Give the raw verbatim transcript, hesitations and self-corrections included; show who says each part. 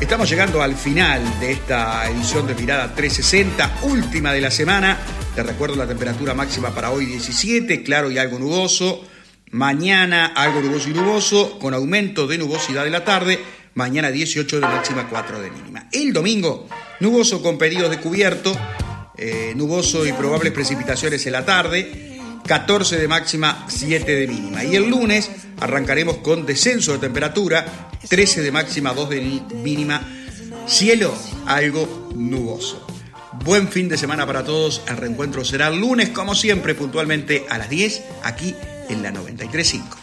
Speaker 1: Estamos llegando al final de esta edición de Mirada trescientos sesenta, última de la semana. Te recuerdo la temperatura máxima para hoy diecisiete, claro y algo nuboso. Mañana algo nuboso y nuboso, con aumento de nubosidad de la tarde. Mañana dieciocho de máxima, cuatro de mínima. El domingo, nuboso con periodos de cubierto, eh, nuboso y probables precipitaciones en la tarde. catorce de máxima, siete de mínima. Y el lunes arrancaremos con descenso de temperatura, trece de máxima, dos de mínima, cielo algo nuboso. Buen fin de semana para todos. El reencuentro será el lunes, como siempre, puntualmente a las diez, aquí en la noventa y tres punto cinco.